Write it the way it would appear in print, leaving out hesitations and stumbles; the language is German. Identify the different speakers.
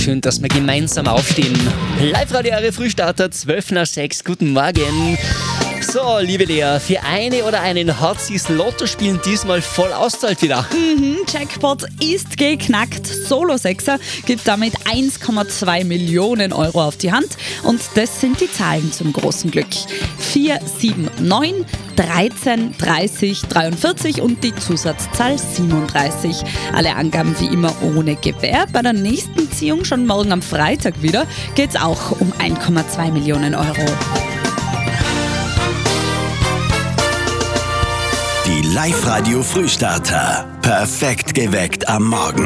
Speaker 1: schön, dass wir gemeinsam aufstehen. Live-Radio Eure Frühstarter, 12 nach 6. Guten Morgen. So, liebe Lea, für eine oder einen hat sie's Lottospielen diesmal voll auszahlt wieder.
Speaker 2: Jackpot ist geknackt. Solo-Sechser gibt damit 1,2 Millionen Euro auf die Hand. Und das sind die Zahlen zum großen Glück. 4, 7, 9, 13, 30, 43 und die Zusatzzahl 37. Alle Angaben wie immer ohne Gewähr. Bei der nächsten Ziehung, schon morgen am Freitag wieder, geht's auch um 1,2 Millionen Euro.
Speaker 3: Die Live-Radio Frühstarter. Perfekt geweckt am Morgen.